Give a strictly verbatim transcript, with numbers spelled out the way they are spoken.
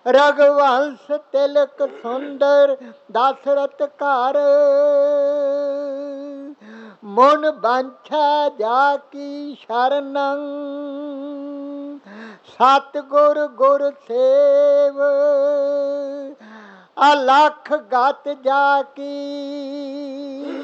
ਰਘੁਵੰਸ਼ ਤਿਲਕ ਸੁੰਦਰ ਦਸਰਥ ਘਰ। ਮੁਨ ਬਾਂਛਾ ਜਾ ਕੀ ਸ਼ਰਨੰ ਸਤਿਗੁਰ ਗੁਰ ਸੇਵ। ਅਲਖ ਗਤ ਜਾ ਕੀ